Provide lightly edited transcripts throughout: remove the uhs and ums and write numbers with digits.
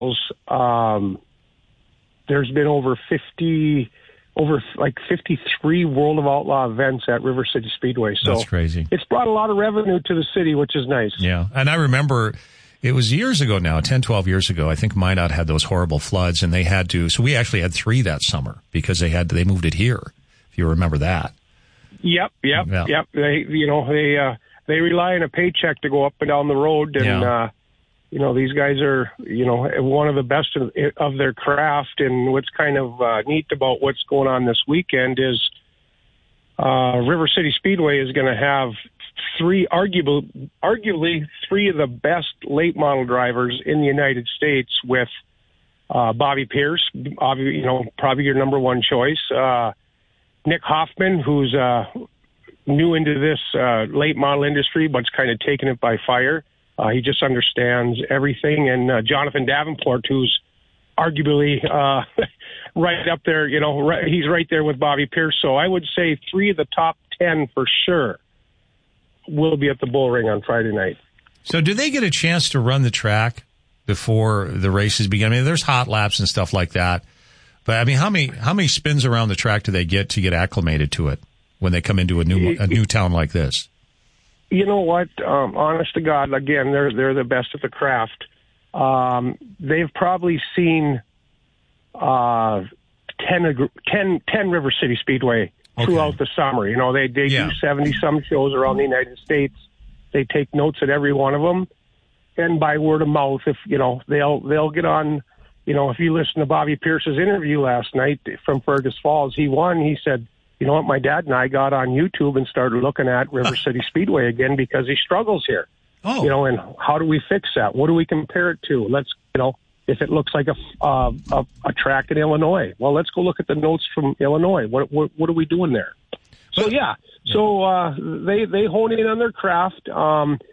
there's been over 53 World of Outlaw events at River City Speedway. So that's crazy. It's brought a lot of revenue to the city, which is nice. Yeah, and I remember it was years ago now, 10, 12 years ago, I think Minot had those horrible floods, and they had to, so we actually had 3 that summer because they moved it here, if you remember that. Yep. They rely on a paycheck to go up and down the road, and these guys are one of the best of their craft. And what's kind of neat about what's going on this weekend is River City Speedway is going to have arguably 3 of the best late model drivers in the United States, with Bobby Pierce, probably your number one choice. Nick Hoffman, who's new into this late model industry, but's kind of taken it by fire. He just understands everything. And Jonathan Davenport, who's arguably right up there, he's right there with Bobby Pierce. So I would say 3 of the top 10 for sure will be at the Bull Ring on Friday night. So do they get a chance to run the track before the races begin? I mean, there's hot laps and stuff like that. But I mean, how many spins around the track do they get to get acclimated to it when they come into a new town like this? You know what? Honest to God, again, they're the best at the craft. They've probably seen 10 River City Speedway throughout the summer. They do 70-some shows around the United States. They take notes at every one of them, and by word of mouth, if they'll get on. If you listen to Bobby Pierce's interview last night from Fergus Falls, he won. He said, "You know what? My dad and I got on YouTube and started looking at River City Speedway again because he struggles here. And how do we fix that? What do we compare it to? Let's, if it looks like a track in Illinois, well, let's go look at the notes from Illinois. What are we doing there?" So they hone in on their craft, and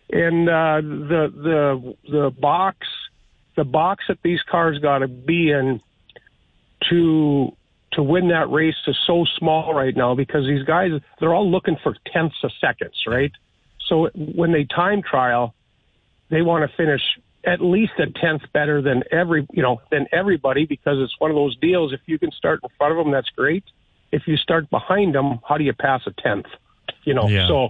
the box that these cars got to be in to win that race is so small right now, because these guys, they're all looking for tenths of seconds, right? So when they time trial, they want to finish at least a tenth better than everybody, because it's one of those deals. If you can start in front of them, that's great. If you start behind them, how do you pass a tenth? So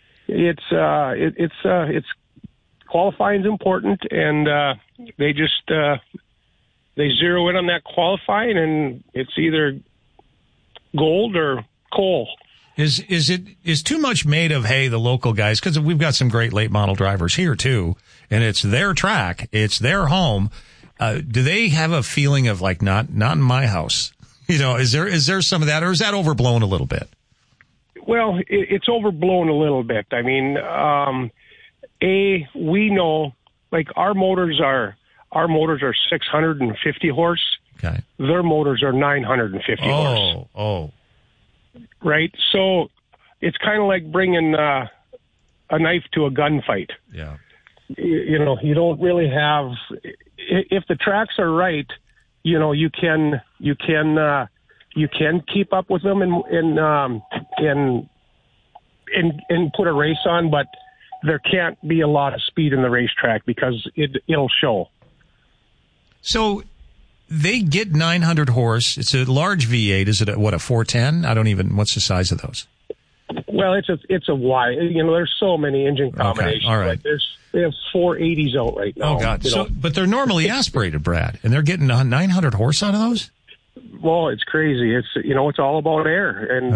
it's qualifying is important, and they just they zero in on that qualifying, and it's either gold or coal. Is too much made of, hey, the local guys, because we've got some great late model drivers here too, and it's their track, it's their home. Do they have a feeling of like, not in my house? Is there some of that, or is that overblown a little bit? Well, it's overblown a little bit. I mean, we know, like, our motors are 650 horse. Okay. Their motors are 950 horse. Oh. Right? So it's kind of like bringing a knife to a gunfight. Yeah. You don't really have, if the tracks are right, you can keep up with them and put a race on, but there can't be a lot of speed in the racetrack because it'll show. So they get 900 horse. It's a large V8. Is it a 410? What's the size of those? Well, it's a Y. There's so many engine combinations. Okay. All right. Like they have 480s out right now. Oh God. But they're normally aspirated, Brad, and they're getting 900 horse out of those? Well, it's crazy. It's it's all about air, and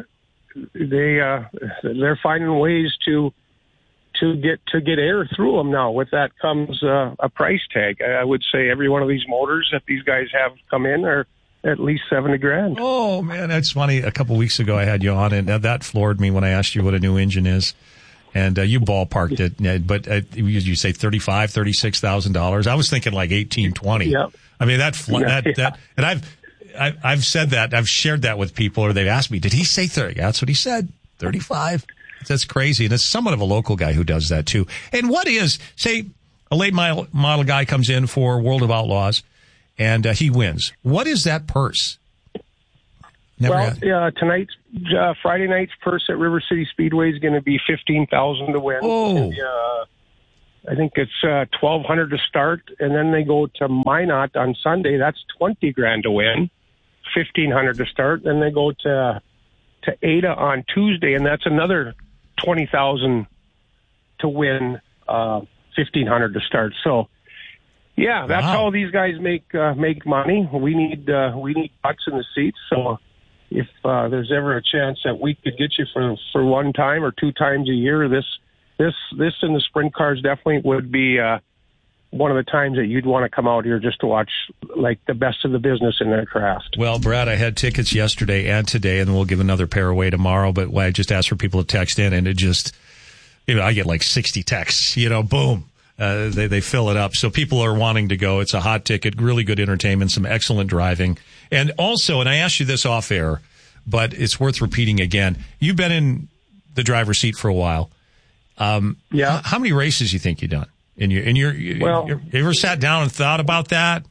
they're finding ways to get air through them now. With that comes a price tag. I would say every one of these motors that these guys have come in are at least $70,000. Oh man, that's funny. A couple weeks ago, I had you on, and that floored me when I asked you what a new engine is, and you ballparked it. But you say $36,000. I was thinking like 18, 20. Yep. I mean that, and I've said that, I've shared that with people, or they've asked me, did he say 30? Yeah, that's what he said. 35. That's crazy. And it's somewhat of a local guy who does that too. And what is, say, a late model guy comes in for World of Outlaws and he wins. What is that purse? Tonight's Friday night's purse at River City Speedway is going to be $15,000 to win. Oh. I think it's $1,200 to start, and then they go to Minot on Sunday. That's $20,000 to win, $1,500 to start. Then they go to Ada on Tuesday, and that's another $20,000 to win, $1,500 to start. So, yeah, that's how these guys make money. We need butts in the seats. So, if there's ever a chance that we could get you for one time or two times a year, this in the sprint cars definitely would be one of the times that you'd want to come out here just to watch like the best of the business in their craft. Well, Brad, I had tickets yesterday and today, and we'll give another pair away tomorrow. But I just asked for people to text in, and it just, I get like 60 texts. Boom. They fill it up. So people are wanting to go. It's a hot ticket, really good entertainment, some excellent driving. And also, and I asked you this off air, but it's worth repeating again. You've been in the driver's seat for a while. Yeah. How many races you think you've done? You ever sat down and thought about that?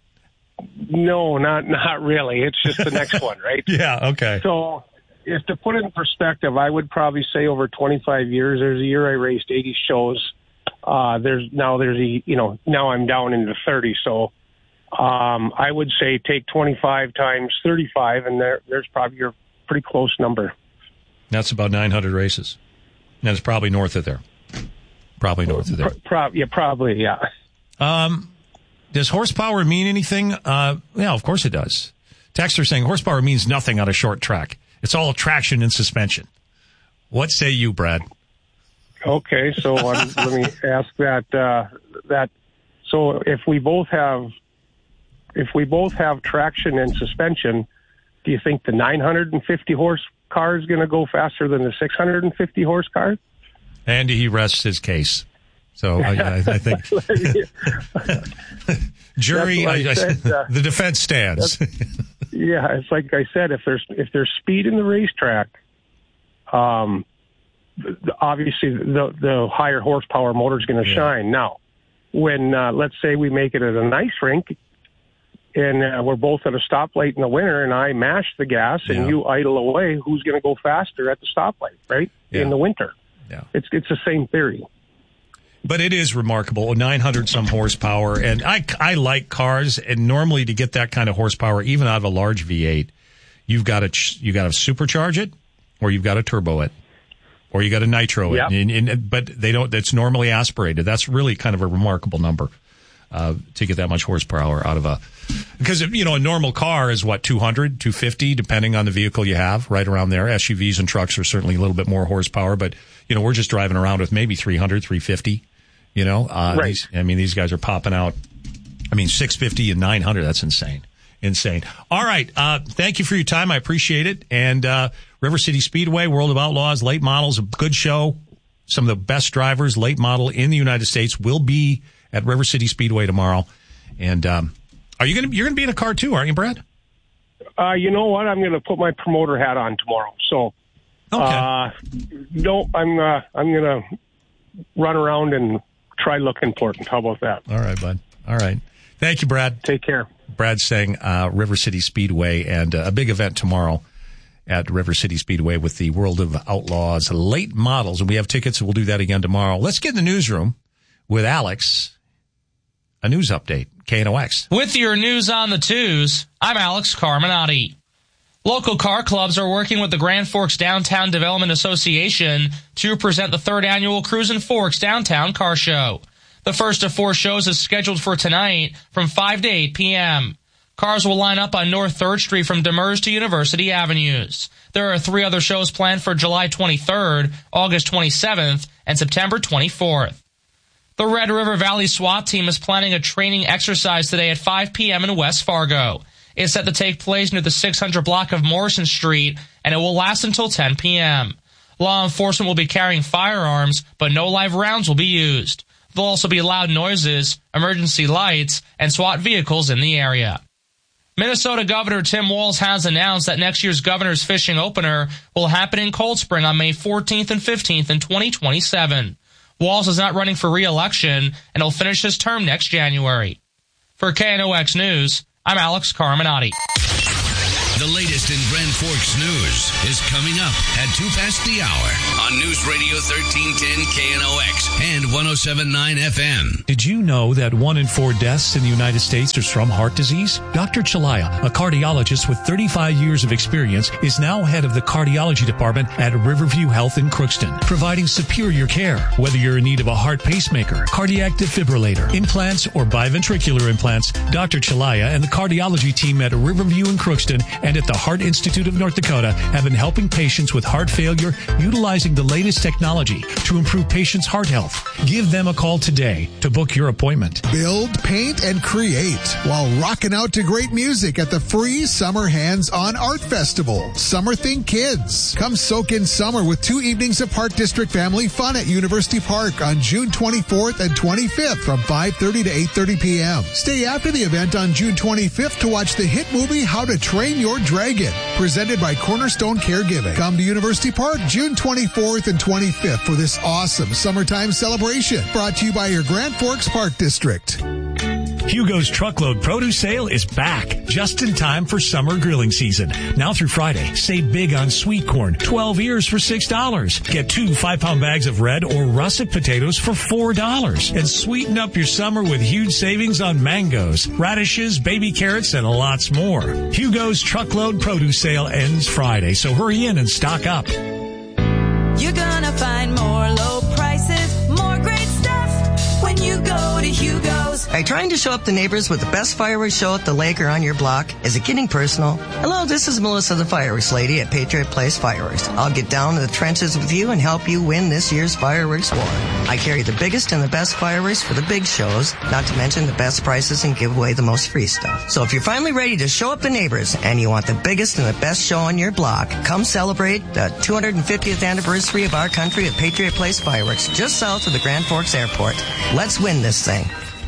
No, not really. It's just the next one, right? Yeah. Okay. So, if to put it in perspective, I would probably say over 25 years, there's a year I raced 80 shows. Now I'm down into 30. So, I would say take 25 times 35, and there's probably your pretty close number. That's about 900 races. That's probably north of there. Probably north of there. Probably, yeah. Does horsepower mean anything? Yeah, of course it does. Texter saying horsepower means nothing on a short track. It's all traction and suspension. What say you, Brad? Okay, so let me ask that. So if we both have traction and suspension, do you think the 950 horse car is going to go faster than the 650 horse car? And he rests his case. So I think jury, the defense stands. Yeah, it's like I said, if there's speed in the racetrack, obviously the higher horsepower motor is going to shine. Now, when let's say we make it at a nice rink, and we're both at a stoplight in the winter, and I mash the gas and you idle away, who's going to go faster at the stoplight, right? In the winter. Yeah. It's the same theory. But it is remarkable, 900 some horsepower, and I like cars, and normally to get that kind of horsepower, even out of a large V8, you've got to supercharge it, or you've got to turbo it, or you got to nitro it. But they don't. It's normally aspirated. That's really kind of a remarkable number to get that much horsepower out of a. Because a normal car is 200, 250, depending on the vehicle you have, right around there. SUVs and trucks are certainly a little bit more horsepower, but we're just driving around with maybe 300, 350. Right. These guys are popping out. 650 and 900. That's insane. All right. Thank you for your time. I appreciate it. And River City Speedway, World of Outlaws, late models, a good show. Some of the best drivers, late model in the United States, will be at River City Speedway tomorrow. And you're going to be in a car too, aren't you, Brad? You know what? I'm going to put my promoter hat on tomorrow. So, I'm going to run around and try look important. How about that? All right, bud. All right. Thank you, Brad. Take care. Brad's saying River City Speedway, and a big event tomorrow at River City Speedway with the World of Outlaws late models. And we have tickets, and we'll do that again tomorrow. Let's get in the newsroom with Alex. A news update, KNOX. With your news on the twos, I'm Alex Carminati. Local car clubs are working with the Grand Forks Downtown Development Association to present the third annual Cruisin' Forks Downtown Car Show. The first of 4 shows is scheduled for tonight from 5 to 8 p.m. Cars will line up on North 3rd Street from Demers to University Avenues. There are 3 other shows planned for July 23rd, August 27th, and September 24th. The Red River Valley SWAT team is planning a training exercise today at 5 p.m. in West Fargo. It's set to take place near the 600 block of Morrison Street, and it will last until 10 p.m. Law enforcement will be carrying firearms, but no live rounds will be used. There'll also be loud noises, emergency lights, and SWAT vehicles in the area. Minnesota Governor Tim Walz has announced that next year's Governor's Fishing Opener will happen in Cold Spring on May 14th and 15th in 2027. Walz is not running for re-election, and will finish his term next January. For KNOX News, I'm Alex Carminati. The latest in Grand Forks news is coming up at 2 past the hour on News Radio 1310 KNOX and 107.9 FM. Did you know that 1 in 4 deaths in the United States is from heart disease? Dr. Chalaya, a cardiologist with 35 years of experience, is now head of the cardiology department at Riverview Health in Crookston, providing superior care. Whether you're in need of a heart pacemaker, cardiac defibrillator, implants, or biventricular implants, Dr. Chalaya and the cardiology team at Riverview in Crookston and at the Heart Institute of North Dakota have been helping patients with heart failure utilizing the latest technology to improve patients' heart health. Give them a call today to book your appointment. Build, paint, and create while rocking out to great music at the free Summer Hands-On Art Festival. Summer Think Kids. Come soak in summer with 2 evenings of Park District family fun at University Park on June 24th and 25th from 5:30 to 8:30 p.m. Stay after the event on June 25th to watch the hit movie How to Train Your Dragon, presented by Cornerstone Caregiving. Come to University Park June 24th and 25th for this awesome summertime celebration. Brought to you by your Grand Forks Park District. Hugo's Truckload Produce Sale is back, just in time for summer grilling season. Now through Friday, save big on sweet corn, 12 ears for $6. Get 2 5-pound bags of red or russet potatoes for $4. And sweeten up your summer with huge savings on mangoes, radishes, baby carrots, and lots more. Hugo's Truckload Produce Sale ends Friday, so hurry in and stock up. You're gonna find more low prices, more great stuff when you go to Hugo's. Are you trying to show up the neighbors with the best fireworks show at the lake or on your block? Is it getting personal? Hello, this is Melissa, the fireworks lady at Patriot Place Fireworks. I'll get down to the trenches with you and help you win this year's fireworks war. I carry the biggest and the best fireworks for the big shows, not to mention the best prices and give away the most free stuff. So if you're finally ready to show up the neighbors and you want the biggest and the best show on your block, come celebrate the 250th anniversary of our country at Patriot Place Fireworks, just south of the Grand Forks Airport. Let's win this thing.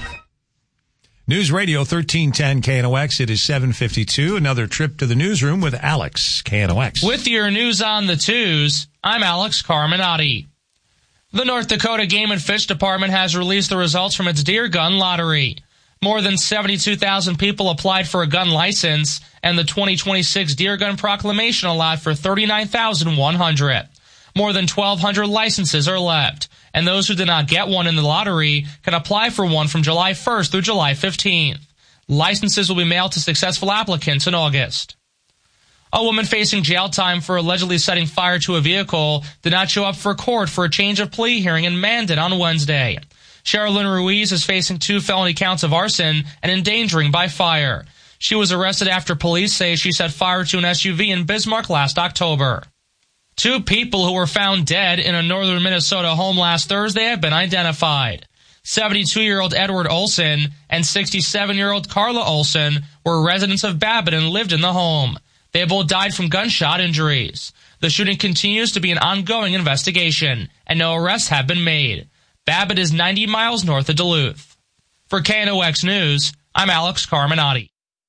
News Radio 1310 KNOX. It is 7:52. Another trip to the newsroom with Alex, KNOX. With your news on the 2s, I'm Alex Carminati. The North Dakota Game and Fish Department has released the results from its deer gun lottery. More than 72,000 people applied for a gun license, and the 2026 Deer Gun Proclamation allowed for 39,100. More than 1,200 licenses are left, and those who did not get one in the lottery can apply for one from July 1st through July 15th. Licenses will be mailed to successful applicants in August. A woman facing jail time for allegedly setting fire to a vehicle did not show up for court for a change of plea hearing in Mandan on Wednesday. Sherilyn Ruiz is facing 2 felony counts of arson and endangering by fire. She was arrested after police say she set fire to an SUV in Bismarck last October. 2 people who were found dead in a northern Minnesota home last Thursday have been identified. 72-year-old Edward Olson and 67-year-old Carla Olson were residents of Babbitt and lived in the home. They both died from gunshot injuries. The shooting continues to be an ongoing investigation, and no arrests have been made. Babbitt is 90 miles north of Duluth. For KNOX News, I'm Alex Carminati.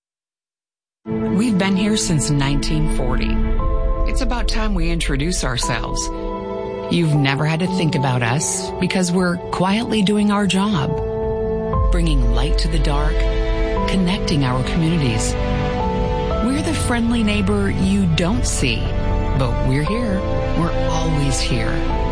We've been here since 1940. It's about time we introduce ourselves. You've never had to think about us because we're quietly doing our job, bringing light to the dark, connecting our communities. We're the friendly neighbor you don't see, but we're here. We're always here.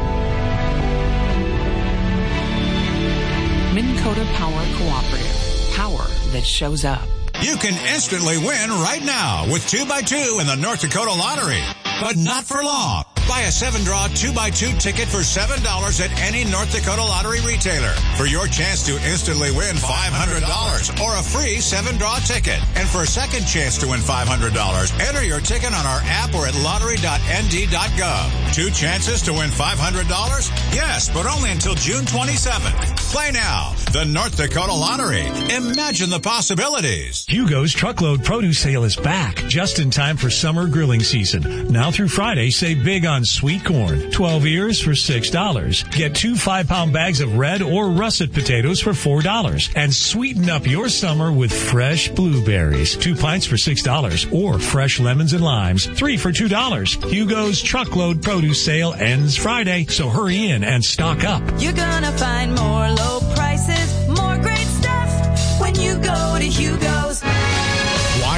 Minn Kota Power Cooperative. Power that shows up. You can instantly win right now with 2x2 in the North Dakota Lottery. But not for long. Buy a 7-draw 2x2 ticket for $7 at any North Dakota Lottery retailer for your chance to instantly win $500 or a free 7-draw ticket. And for a second chance to win $500, enter your ticket on our app or at lottery.nd.gov. 2 chances to win $500? Yes, but only until June 27th. Play now. The North Dakota Lottery. Imagine the possibilities. Hugo's Truckload Produce Sale is back, just in time for summer grilling season. Now through Friday, save big on sweet corn, 12 ears for $6. Get 2 5-pound bags of red or russet potatoes for $4. And sweeten up your summer with fresh blueberries, 2 pints for $6. Or fresh lemons and limes, 3 for $2. Hugo's Truckload Produce Sale ends Friday, so hurry in and stock up. You're gonna find more low prices, more great stuff when you go to Hugo's. Wyatt Axe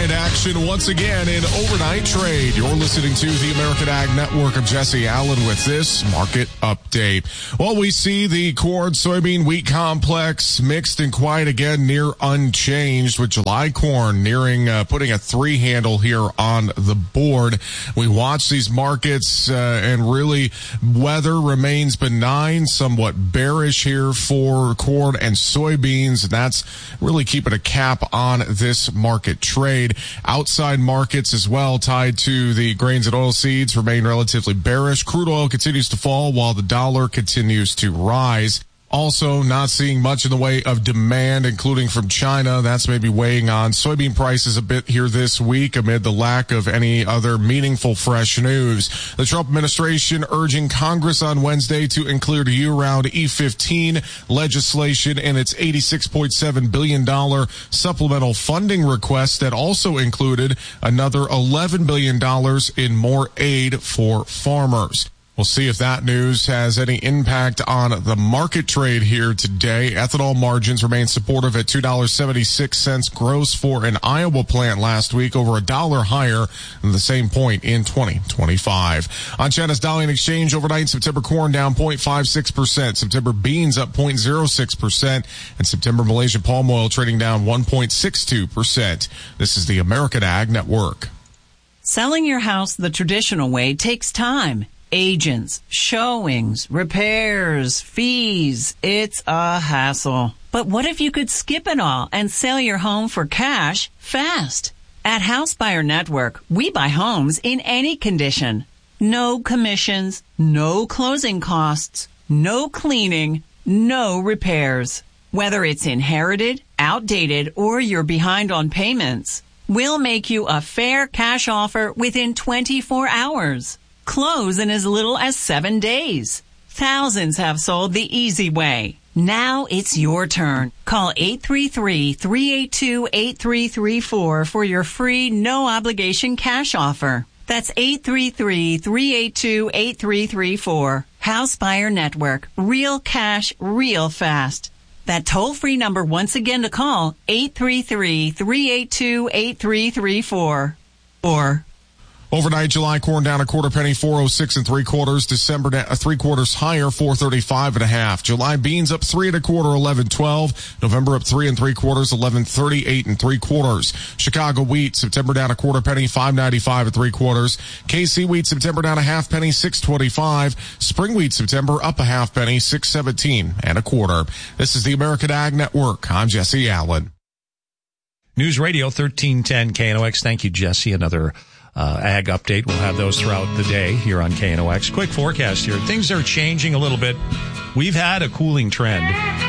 action once again in overnight trade. You're listening to the American Ag Network. I'm Jesse Allen with this market update. Well, we see the corn, soybean, wheat complex mixed and quiet again, near unchanged, with July corn nearing putting a 3 handle here on the board. We watch these markets and really weather remains benign, somewhat bearish here for corn and soybeans. And that's really keeping a cap on this market trade. Outside markets as well, tied to the grains and oilseeds, remain relatively bearish. Crude oil continues to fall while the dollar continues to rise. Also, not seeing much in the way of demand, including from China. That's maybe weighing on soybean prices a bit here this week amid the lack of any other meaningful fresh news. The Trump administration urging Congress on Wednesday to include year-round E15 legislation in its $86.7 billion supplemental funding request that also included another $11 billion in more aid for farmers. We'll see if that news has any impact on the market trade here today. Ethanol margins remain supportive at $2.76 gross for an Iowa plant last week, over $1 higher than the same point in 2025. On China's Dalian Exchange overnight, September corn down 0.56%, September beans up 0.06%, and September Malaysian palm oil trading down 1.62%. This is the American Ag Network. Selling your house the traditional way takes time. Agents, showings, repairs, fees. It's a hassle. But what if you could skip it all and sell your home for cash fast? At House Buyer Network, we buy homes in any condition. No commissions, no closing costs, no cleaning, no repairs. Whether it's inherited, outdated, or you're behind on payments, we'll make you a fair cash offer within 24 hours. Close in as little as 7 days. Thousands have sold the easy way. Now it's your turn. Call 833-382-8334 for your free, no-obligation cash offer. That's 833-382-8334. House Buyer Network. Real cash, real fast. That toll-free number once again to call, 833-382-8334. Or overnight, July corn down a quarter penny, 406 3/4. December 3/4 higher, 435 1/2. July beans up 3 1/4, 11.12. November up 3 3/4, 11.38 3/4. Chicago wheat September down a quarter penny, 5.95 3/4. KC wheat September down a half penny, 6.25. Spring wheat September up a half penny, 6.17 1/4. This is the American Ag Network. I'm Jesse Allen. News Radio 1310 KNOX. Thank you, Jesse. Another ag update. We'll have those throughout the day here on KNOX. Quick forecast here. Things are changing a little bit. We've had a cooling trend.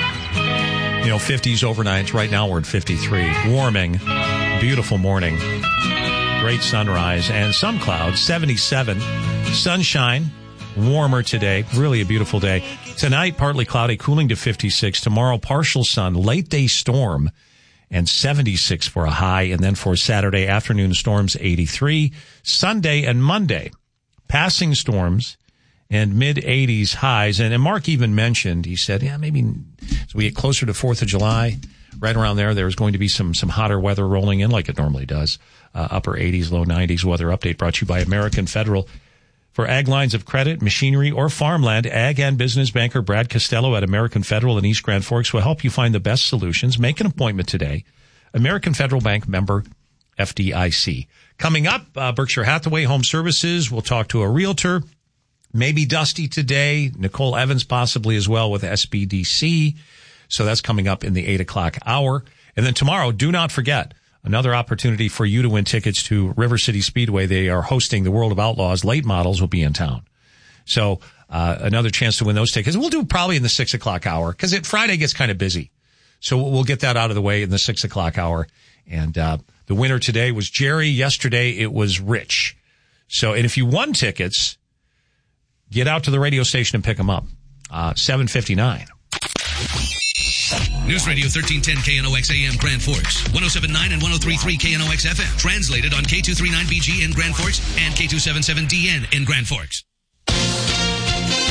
50s overnights. Right now we're at 53. Warming. Beautiful morning. Great sunrise and some clouds. 77. Sunshine. Warmer today. Really a beautiful day. Tonight, partly cloudy, cooling to 56. Tomorrow, partial sun. Late day storm. And 76 for a high. And then for Saturday afternoon storms, 83. Sunday and Monday, passing storms and mid-80s highs. And Mark even mentioned, he said, maybe as we get closer to 4th of July, right around there's going to be some hotter weather rolling in like it normally does. Upper 80s, low 90s weather update brought to you by American Federal. For ag lines of credit, machinery, or farmland, ag and business banker Brad Costello at American Federal in East Grand Forks will help you find the best solutions. Make an appointment today. American Federal Bank, member FDIC. Coming up, Berkshire Hathaway Home Services. We'll talk to a realtor. Maybe Dusty today. Nicole Evans possibly as well with SBDC. So that's coming up in the 8 o'clock hour. And then tomorrow, do not forget, another opportunity for you to win tickets to River City Speedway. They are hosting the World of Outlaws. Late models will be in town. So another chance to win those tickets. We'll do probably in the 6 o'clock hour because Friday gets kind of busy. So we'll get that out of the way in the 6 o'clock hour. And the winner today was Jerry. Yesterday it was Rich. So, and if you won tickets, get out to the radio station and pick them up. 7:59. News Radio 1310 KNOX AM Grand Forks, 107.9 and 103.3 KNOX FM. Translated on K239BG in Grand Forks and K277DN in Grand Forks.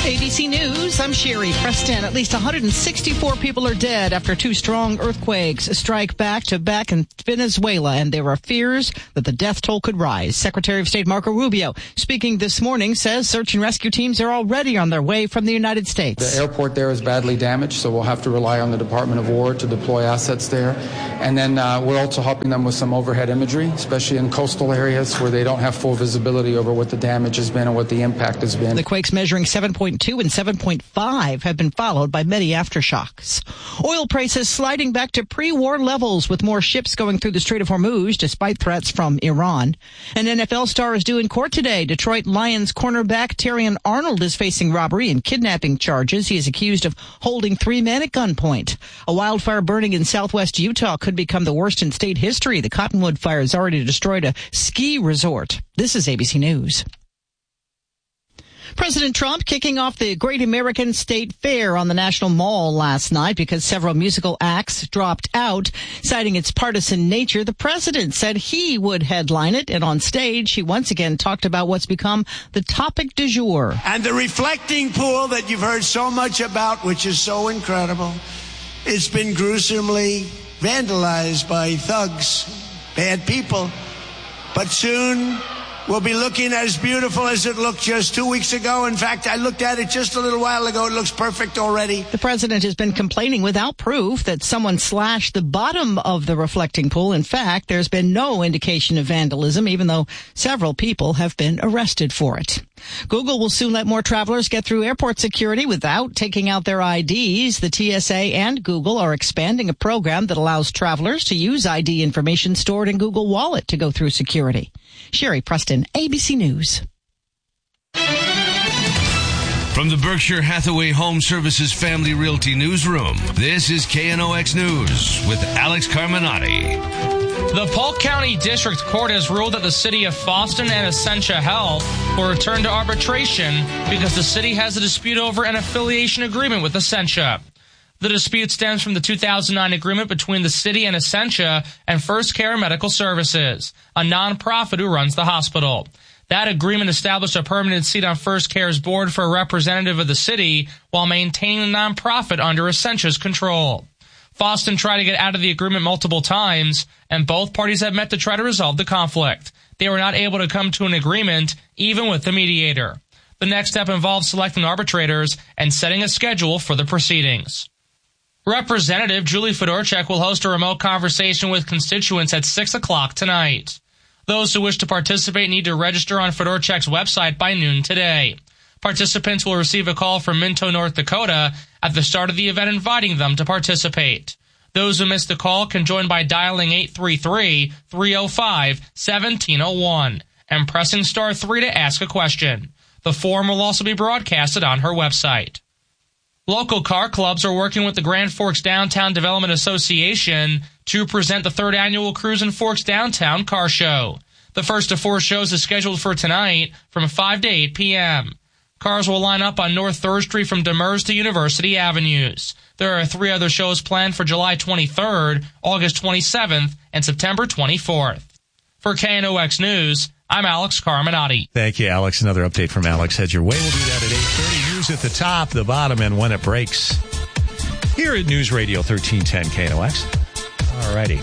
ABC News, I'm Sherry Preston. At least 164 people are dead after 2 strong earthquakes strike back-to-back in Venezuela, and there are fears that the death toll could rise. Secretary of State Marco Rubio, speaking this morning, says search and rescue teams are already on their way from the United States. The airport there is badly damaged, so we'll have to rely on the Department of War to deploy assets there. And then we're also helping them with some overhead imagery, especially in coastal areas where they don't have full visibility over what the damage has been and what the impact has been. The quakes measuring 7.2 and 7.5 have been followed by many aftershocks. Oil prices sliding back to pre-war levels with more ships going through the Strait of Hormuz despite threats from Iran. An NFL star is due in court today. Detroit Lions cornerback Terrion Arnold is facing robbery and kidnapping charges. He is accused of holding 3 men at gunpoint. A wildfire burning in southwest Utah could become the worst in state history. The Cottonwood fire has already destroyed a ski resort. This is ABC News. President Trump kicking off the Great American State Fair on the National Mall last night because several musical acts dropped out. Citing its partisan nature, the president said he would headline it, and on stage he once again talked about what's become the topic du jour. And the reflecting pool that you've heard so much about, which is so incredible, it's been gruesomely vandalized by thugs, bad people, but soon will be looking as beautiful as it looked just 2 weeks ago. In fact, I looked at it just a little while ago. It looks perfect already. The president has been complaining without proof that someone slashed the bottom of the reflecting pool. In fact, there's been no indication of vandalism, even though several people have been arrested for it. Google will soon let more travelers get through airport security without taking out their IDs. The TSA and Google are expanding a program that allows travelers to use ID information stored in Google Wallet to go through security. Sherry Preston, ABC News. From the Berkshire Hathaway Home Services Family Realty Newsroom, this is KNOX News with Alex Carminati. The Polk County District Court has ruled that the city of Fosston and Essentia Health will return to arbitration because the city has a dispute over an affiliation agreement with Essentia. The dispute stems from the 2009 agreement between the city and Essentia and First Care Medical Services, a nonprofit who runs the hospital. That agreement established a permanent seat on First Care's board for a representative of the city while maintaining the nonprofit under Essentia's control. Fosston tried to get out of the agreement multiple times, and both parties have met to try to resolve the conflict. They were not able to come to an agreement, even with the mediator. The next step involves selecting arbitrators and setting a schedule for the proceedings. Representative Julie Fedorchak will host a remote conversation with constituents at 6 o'clock tonight. Those who wish to participate need to register on Fedorchak's website by noon today. Participants will receive a call from Minto, North Dakota at the start of the event inviting them to participate. Those who missed the call can join by dialing 833-305-1701 and pressing star 3 to ask a question. The forum will also be broadcasted on her website. Local car clubs are working with the Grand Forks Downtown Development Association to present the 3rd annual Cruisin' Forks Downtown Car Show. The first of 4 shows is scheduled for tonight from 5 to 8 p.m. Cars will line up on North 3rd Street from Demers to University Avenues. There are 3 other shows planned for July 23rd, August 27th, and September 24th. For KNOX News, I'm Alex Carminati. Thank you, Alex. Another update from Alex heads your way. We'll do that at 8:30. News at the top, the bottom, and when it breaks. Here at News Radio 1310 KNOX. All righty.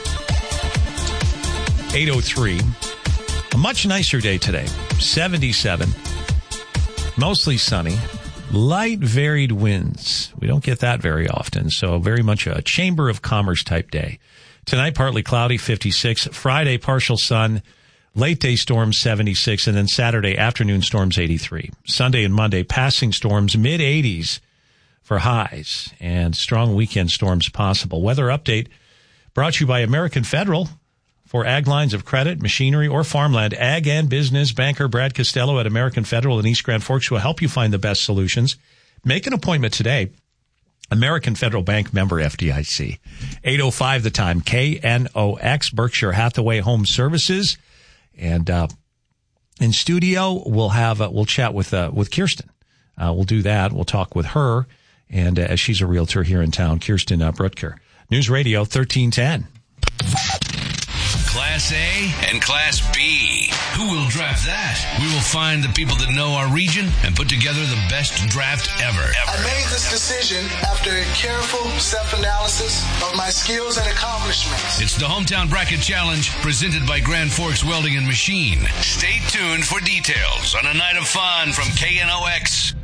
8:03. A much nicer day today. 77. Mostly sunny. Light varied winds. We don't get that very often, so very much a Chamber of Commerce type day. Tonight, partly cloudy, 56. Friday, partial sun. Late day storms, 76. And then Saturday, afternoon storms, 83. Sunday and Monday, passing storms, mid-80s for highs. And strong weekend storms possible. Weather update brought to you by American Federal. For ag lines of credit, machinery, or farmland, ag and business banker Brad Costello at American Federal in East Grand Forks will help you find the best solutions. Make an appointment today. American Federal Bank, member FDIC. 8:05 the time. KNOX, Berkshire Hathaway Home Services. And in studio, we'll chat with Kirsten. We'll do that. We'll talk with her, and as she's a realtor here in town, Kirsten Brutker. News Radio 1310. Class Class A and Class B. Who will draft that? We will find the people that know our region and put together the best draft ever. I made this decision after a careful self-analysis of my skills and accomplishments. It's the Hometown Bracket Challenge presented by Grand Forks Welding and Machine. Stay tuned for details on a night of fun from KNOX.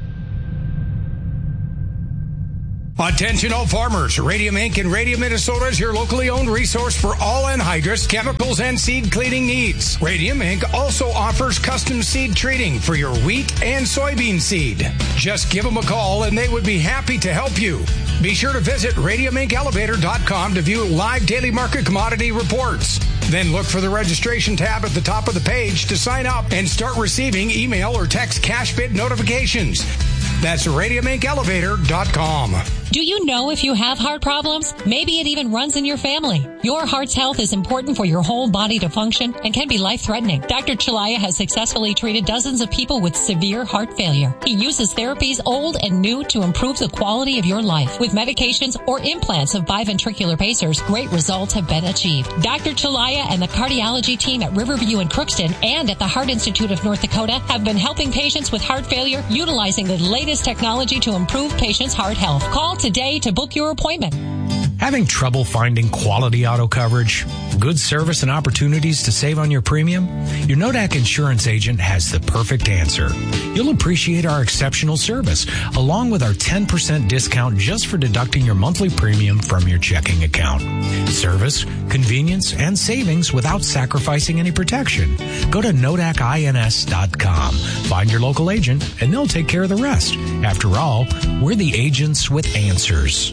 Attention all farmers. Radium Inc. in Radium, Minnesota is your locally owned resource for all anhydrous, chemicals, and seed cleaning needs. Radium Inc. also offers custom seed treating for your wheat and soybean seed. Just give them a call and they would be happy to help you. Be sure to visit radiumincelevator.com to view live daily market commodity reports. Then look for the registration tab at the top of the page to sign up and start receiving email or text cash bid notifications. That's radiumincelevator.com. Do you know if you have heart problems? Maybe it even runs in your family. Your heart's health is important for your whole body to function and can be life-threatening. Dr. Chalaya has successfully treated dozens of people with severe heart failure. He uses therapies old and new to improve the quality of your life. With medications or implants of biventricular pacers, great results have been achieved. Dr. Chalaya and the cardiology team at Riverview and Crookston and at the Heart Institute of North Dakota have been helping patients with heart failure utilizing the latest technology to improve patients' heart health. Call today to book your appointment. Having trouble finding quality auto coverage, good service, and opportunities to save on your premium? Your Nodak insurance agent has the perfect answer. You'll appreciate our exceptional service, along with our 10% discount just for deducting your monthly premium from your checking account. Service, convenience, and savings without sacrificing any protection. Go to NodakINS.com. Find your local agent, and they'll take care of the rest. After all, we're the agents with answers.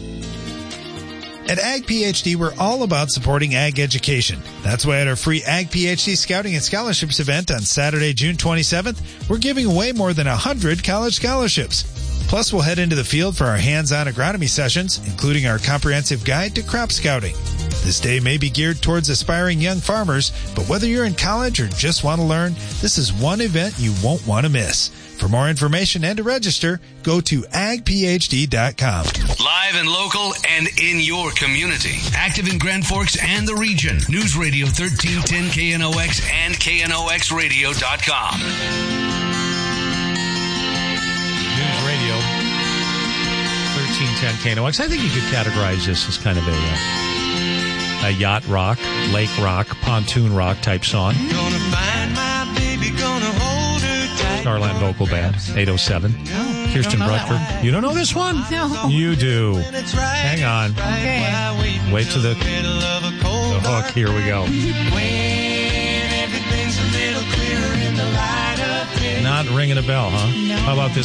At Ag PhD, we're all about supporting ag education. That's why at our free Ag PhD Scouting and Scholarships event on Saturday, June 27th, we're giving away more than 100 college scholarships. Plus, we'll head into the field for our hands-on agronomy sessions, including our comprehensive guide to crop scouting. This day may be geared towards aspiring young farmers, but whether you're in college or just want to learn, this is one event you won't want to miss. For more information and to register, go to agphd.com. Live and local and in your community. Active in Grand Forks and the region. News Radio 1310 KNOX and KNOXradio.com. News Radio 1310 KNOX. I think you could categorize this as kind of a yacht rock, lake rock, pontoon rock type song. Gonna find my baby, gonna hold her tight. Starland Vocal Band, 807. No, Kirsten Bruckford. You don't know this one? No. You do. Hang on. Okay. Wait to the hook. Here we go. When everything's a little clearer in the light of day. Not ringing a bell, huh? No. How about this